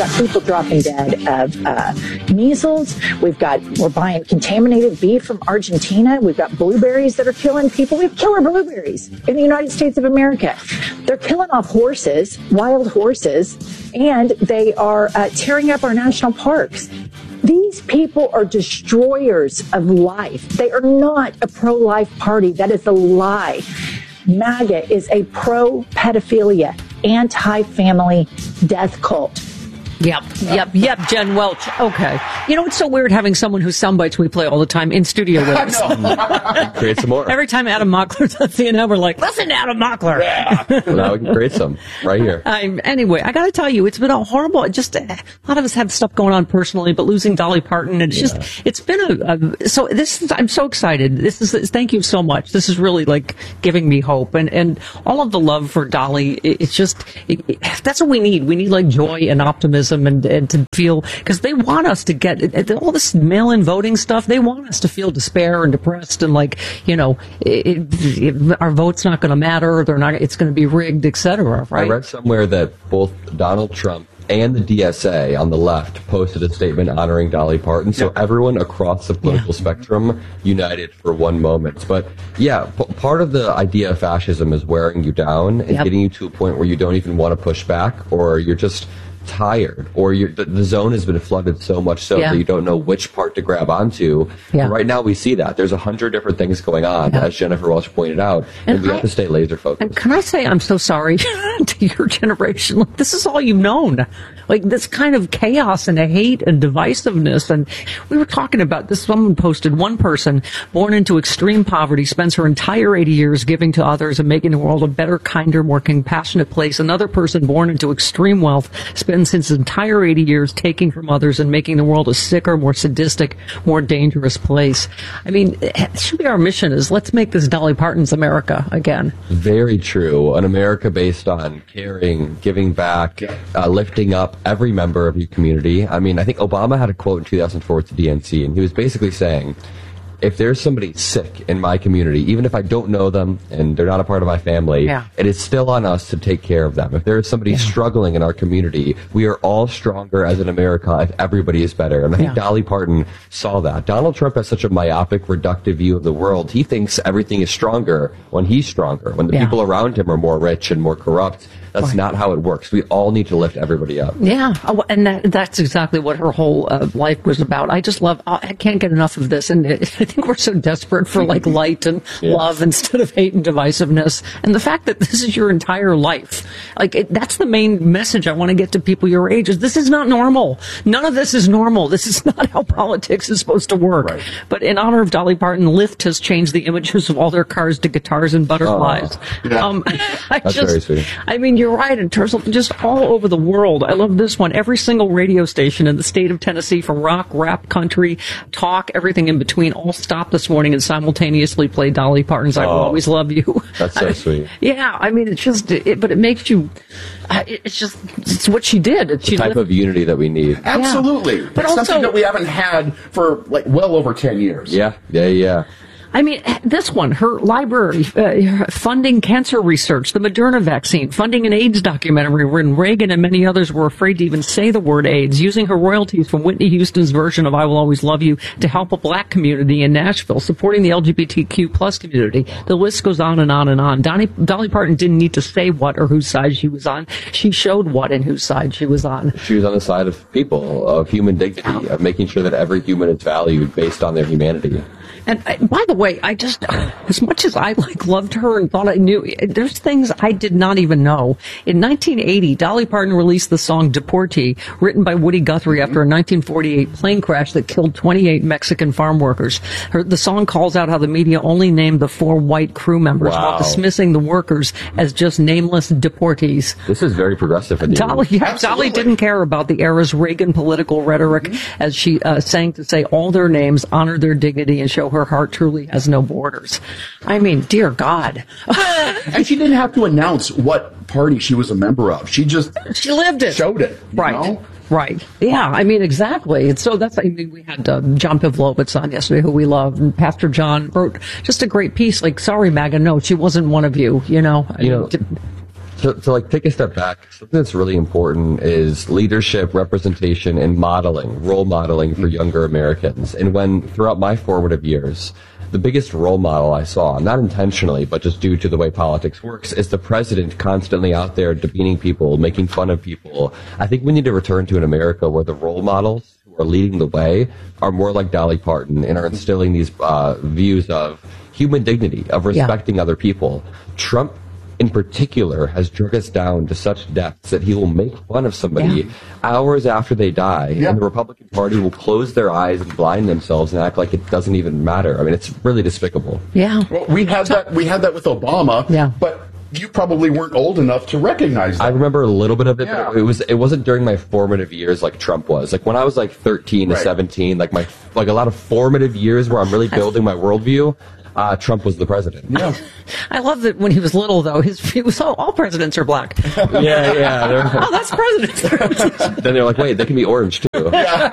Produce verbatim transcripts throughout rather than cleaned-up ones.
got people dropping dead of uh, measles. We've got, we're buying contaminated beef from Argentina. We've got blueberries that are killing people. We have killer blueberries in the United States of America. They're killing off horses, wild horses, and they are uh, tearing up our national parks. These people are destroyers of life. They are not a pro-life party. That is a lie. MAGA is a pro-pedophilia, anti-family death cult. Yep, yep, yep, Jen Welch. Okay. You know, it's so weird having someone whose sound bites we play all the time in studio with us. Create some more. Every time Adam Mockler does C N N, we're like, listen to Adam Mockler. Yeah. Well, now we can create some right here. Um, anyway, I got to tell you, it's been a horrible, just a lot of us have stuff going on personally, but losing Dolly Parton, and it's yeah. just, it's been a, a, so this is, I'm so excited. This is, thank you so much. This is really like giving me hope, and, and all of the love for Dolly. It, it's just, it, it, that's what we need. We need like joy and optimism. And, and to feel, because they want us to get all this mail-in voting stuff. They want us to feel despair and depressed and like, you know, it, it, our vote's not going to matter. They're not. It's going to be rigged, et cetera. Right? I read somewhere that both Donald Trump and the D S A on the left posted a statement honoring Dolly Parton. So yeah. everyone across the political yeah. spectrum united for one moment. But yeah, p- part of the idea of fascism is wearing you down and yep. getting you to a point where you don't even want to push back, or you're just tired, or you're, the, the zone has been flooded so much so yeah. that you don't know which part to grab onto. Yeah. Right now we see that. There's a hundred different things going on, yeah. as Jennifer Welch pointed out, and, and we I, have to stay laser focused. And can I say I'm so sorry to your generation? Like, this is all you've known. Like, this kind of chaos and hate and divisiveness. And we were talking about this. Someone posted, one person born into extreme poverty spends her entire eighty years giving to others and making the world a better, kinder, more compassionate place. Another person born into extreme wealth spends his entire eighty years taking from others and making the world a sicker, more sadistic, more dangerous place. I mean, it should be our mission, is let's make this Dolly Parton's America again. Very true. An America based on caring, giving back, uh, lifting up every member of your community. I mean, I think Obama had a quote in two thousand four with the D N C, and he was basically saying, if there's somebody sick in my community, even if I don't know them and they're not a part of my family, yeah. it is still on us to take care of them. If there is somebody yeah. struggling in our community, we are all stronger as an America if everybody is better. And I think yeah. Dolly Parton saw that. Donald Trump has such a myopic, reductive view of the world. He thinks everything is stronger when he's stronger, when the yeah. people around him are more rich and more corrupt. That's right. not how it works. We all need to lift everybody up. Yeah, and that, that's exactly what her whole uh, life was about. I just love, I can't get enough of this. And it, I think we're so desperate for like light and yeah. love instead of hate and divisiveness. And the fact that this is your entire life, like it, that's the main message I want to get to people your age, is this is not normal. None of this is normal. This is not how politics is supposed to work. Right. But in honor of Dolly Parton, Lyft has changed the images of all their cars to guitars and butterflies. Oh, yeah. um, I that's just, very sweet. I mean, you're right, in terms of just all over the world. I love this one. Every single radio station in the state of Tennessee, from rock, rap, country, talk, everything in between, all stopped this morning and simultaneously played Dolly Parton's "I Will Oh, Always Love You." That's so I, sweet. Yeah, I mean, it's just, it, but it makes you, uh, it's just, it's what she did. The she type lived, of unity that we need. Absolutely. Yeah. But it's also, something that we haven't had for like well over ten years. Yeah, yeah, yeah. I mean, this one, her library, uh, funding cancer research, the Moderna vaccine, funding an AIDS documentary when Reagan and many others were afraid to even say the word AIDS, using her royalties from Whitney Houston's version of "I Will Always Love You" to help a black community in Nashville, supporting the L G B T Q plus community. The list goes on and on and on. Donnie, Dolly Parton didn't need to say what or whose side she was on. She showed what and whose side she was on. She was on the side of people, of human dignity, of making sure that every human is valued based on their humanity. And I, by the way, I just, as much as I like loved her and thought I knew, there's things I did not even know. In nineteen eighty, Dolly Parton released the song "Deportee," written by Woody Guthrie after a nineteen forty-eight plane crash that killed twenty-eight Mexican farm workers. Her, the song calls out how the media only named the four white crew members wow. while dismissing the workers as just nameless deportees. This is very progressive. In Dolly, yeah, Dolly didn't care about the era's Reagan political rhetoric, mm-hmm. as she uh, sang to say all their names, honor their dignity, and show her heart truly has no borders. I mean, dear God. And she didn't have to announce what party she was a member of. She just she lived it. Showed it. Right. Know? Right. Yeah, I mean, exactly. And so that's, I mean, we had uh, John Pavlovitz on yesterday, who we love, and Pastor John wrote just a great piece, like, sorry, MAGA, no, she wasn't one of you, you know. You know, to, to like take a step back, something that's really important is leadership, representation, and modeling, role modeling for younger Americans. And when throughout my formative years, the biggest role model I saw, not intentionally, but just due to the way politics works, is the president constantly out there demeaning people, making fun of people. I think we need to return to an America where the role models who are leading the way are more like Dolly Parton and are instilling these uh, views of human dignity, of respecting yeah. other people. Trump, in particular, has drug us down to such depths that he will make fun of somebody yeah. hours after they die, yeah. and the Republican Party will close their eyes and blind themselves and act like it doesn't even matter. I mean, it's really despicable. Yeah. Well, we had that. We had that with Obama. Yeah. But you probably weren't old enough to recognize that. I remember a little bit of it, yeah. but it was it wasn't during my formative years like Trump was. Like when I was like thirteen to right. seventeen, like my like a lot of formative years where I'm really building my worldview. Uh, Trump was the president. Yeah. I love that when he was little, though, his he was all, all presidents are black. yeah, yeah. Oh, that's presidents. Then they're like, wait, they can be orange too.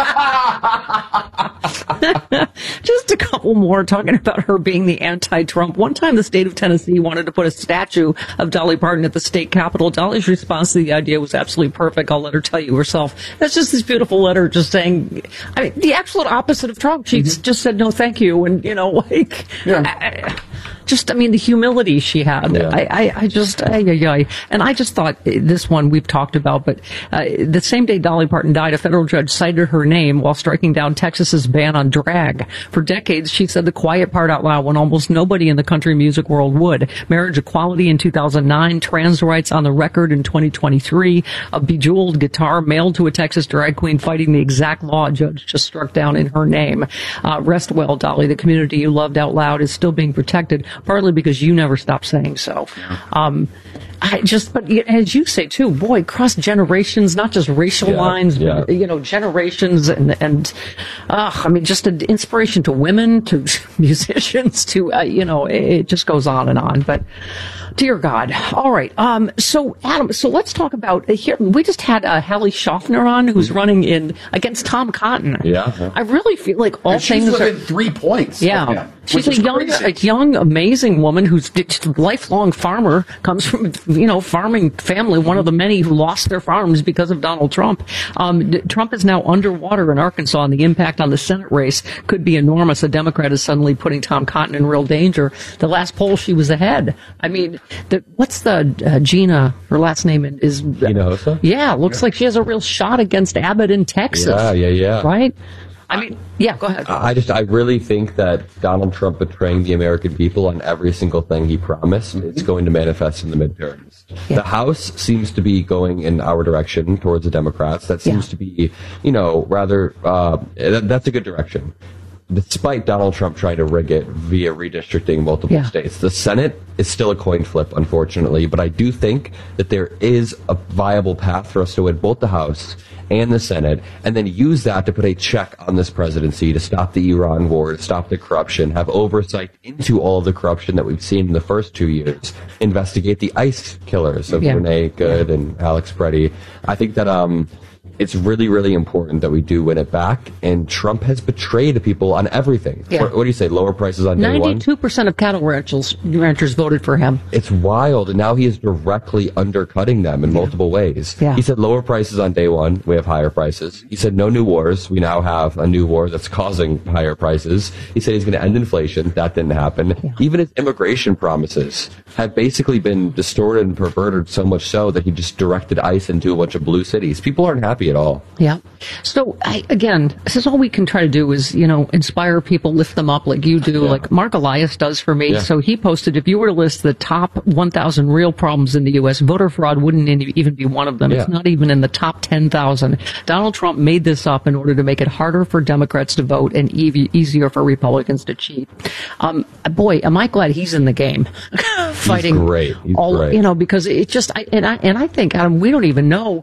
Just a couple more talking about her being the anti-Trump. One time, the state of Tennessee wanted to put a statue of Dolly Parton at the state capitol. Dolly's response to the idea was absolutely perfect. I'll let her tell you herself. That's just this beautiful letter, just saying, I mean, the absolute opposite of Trump. She mm-hmm. just said no, thank you, and you know, like. Yeah. I, just, I mean, the humility she had. Yeah. I, I, I just, ay, ay, ay. And I just thought this one we've talked about, but uh, the same day Dolly Parton died, a federal judge cited her name while striking down Texas's ban on drag. For decades, she said the quiet part out loud when almost nobody in the country music world would. Marriage equality in two thousand nine, trans rights on the record in twenty twenty-three, a bejeweled guitar mailed to a Texas drag queen fighting the exact law a judge just struck down in her name. Uh, rest well, Dolly. The community you loved out loud is still being protected, partly because you never stopped saying so. Yeah. Um, I just, but as you say too, boy, cross generations, not just racial yeah, lines, yeah. but, you know, generations, and and uh, I mean, just an inspiration to women, to musicians, to uh, you know, it, it just goes on and on. But dear God, all right. Um, so Adam, so let's talk about uh, here. We just had uh, Hallie Schaffner on, who's running in against Tom Cotton. Yeah, I really feel like all and things she's are within three points. Yeah, him, she's a young, crazy. a young, amazing woman who's a lifelong farmer, comes from, you know, farming family, one of the many who lost their farms because of Donald Trump. Um, Trump is now underwater in Arkansas, and the impact on the Senate race could be enormous. A Democrat is suddenly putting Tom Cotton in real danger. The last poll, she was ahead. I mean, the, what's the uh, Gina? Her last name is Gina Hossa? Yeah, looks yeah. like she has a real shot against Abbott in Texas. Yeah, yeah, yeah. Right? I mean, yeah, go ahead. I just, I really think that Donald Trump betraying the American people on every single thing he promised, it's going to manifest in the midterms. Yeah. The House seems to be going in our direction towards the Democrats. That seems yeah. to be, you know, rather, uh, that, that's a good direction. Despite Donald Trump trying to rig it via redistricting multiple yeah. states, the Senate is still a coin flip, unfortunately. But I do think that there is a viable path for us to win both the House and the Senate, and then use that to put a check on this presidency to stop the Iran war, to stop the corruption, have oversight into all of the corruption that we've seen in the first two years, investigate the ICE killers of yeah. Renee Good yeah. and Alex Preddy. I think that um, it's really, really important that we do win it back, and Trump has betrayed people on everything. Yeah. What, what do you say, lower prices on day one? ninety-two percent of cattle ranchers, ranchers voted for him. It's wild, and now he is directly undercutting them in yeah. multiple ways. Yeah. He said lower prices on day one, we have higher prices. He said no new wars, we now have a new war that's causing higher prices. He said he's going to end inflation, that didn't happen. Yeah. Even his immigration promises have basically been distorted and perverted so much so that he just directed ICE into a bunch of blue cities. People aren't happy at all. Yeah. So, I, again, this is all we can try to do is, you know, inspire people, lift them up like you do, yeah. like Mark Elias does for me. Yeah. So he posted, if you were to list the top one thousand real problems in the U S, voter fraud wouldn't even be one of them. Yeah. It's not even in the top ten thousand. Donald Trump made this up in order to make it harder for Democrats to vote and e- easier for Republicans to cheat. Um, boy, am I glad he's in the game. Fighting he's great. He's all, great. You know, because it just, I, and I, and I think, Adam, we don't even know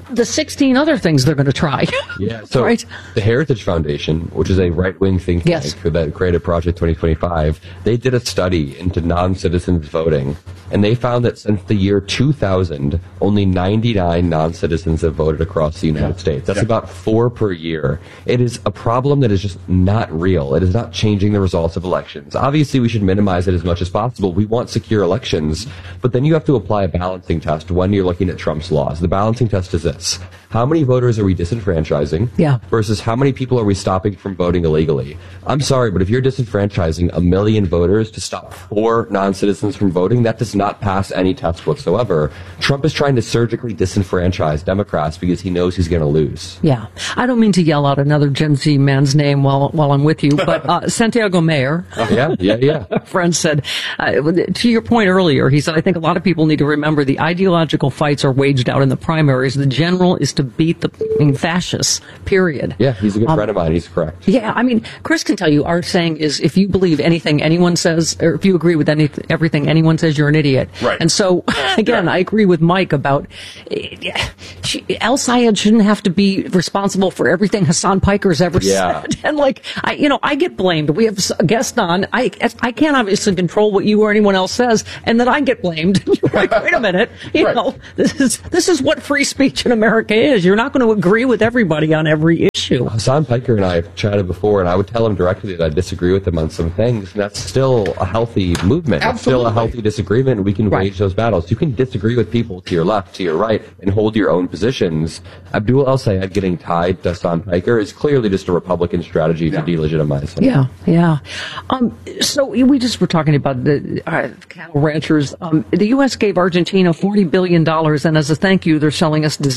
the sixteen other things they're going to try. Yeah, so right? The Heritage Foundation, which is a right-wing think tank Yes. for that created Project twenty twenty-five, they did a study into non-citizens voting, and they found that since the year two thousand, only ninety-nine non-citizens have voted across the United Yeah. States. That's Yeah. about four per year. It is a problem that is just not real. It is not changing the results of elections. Obviously, we should minimize it as much as possible. We want secure elections, but then you have to apply a balancing test when you're looking at Trump's laws. The balancing test is this. How many voters are we disenfranchising Yeah. versus how many people are we stopping from voting illegally? I'm sorry, but if you're disenfranchising a million voters to stop four non-citizens from voting, that does not pass any test whatsoever. Trump is trying to surgically disenfranchise Democrats because he knows he's going to lose. Yeah. I don't mean to yell out another Gen Z man's name while while I'm with you, but uh, Santiago Mayer, Yeah, yeah, yeah. a friend, said, uh, to your point earlier, he said, I think a lot of people need to remember the ideological fights are waged out in the primaries. The general is to beat the I mean, fascists, period. Yeah, he's a good Um, friend of mine. He's correct. Yeah, I mean, Chris can tell you, our saying is, if you believe anything anyone says, or if you agree with any, everything anyone says, you're an idiot. Right. And so, again, Yeah. I agree with Mike about, El Sayed shouldn't have to be responsible for everything Hassan Piker's ever Yeah. said. And like, I, you know, I get blamed. We have a guest on. I, I can't obviously control what you or anyone else says, and then I get blamed. You're like, wait a minute, you Right. know, this is this is what free speech in America is. You're not going to agree with everybody on every issue. Hassan Piker and I have chatted before, and I would tell him directly that I disagree with him on some things, and that's still a healthy movement. It's still a Absolutely. healthy disagreement, and we can Right. wage those battles. You can disagree with people to your left, to your right, and hold your own positions. Abdul El-Sayed getting tied to Hassan Piker is clearly just a Republican strategy to Yeah. delegitimize him. Yeah, yeah. Um, so we just were talking about the uh, cattle ranchers. Um, the U S gave Argentina forty billion dollars, and as a thank you, they're selling us